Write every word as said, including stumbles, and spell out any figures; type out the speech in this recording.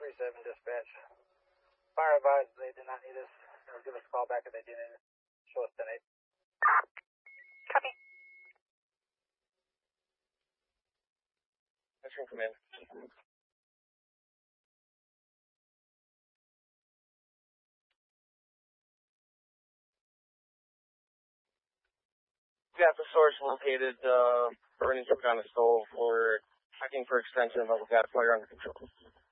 three seven dispatch. Fire advised they did not need us. Or give us a call back if they didn't. Show us ten eight. Copy. Mission command. We got the source located, uh, burning some kind of stove. We're checking for extension, but we got fire under control.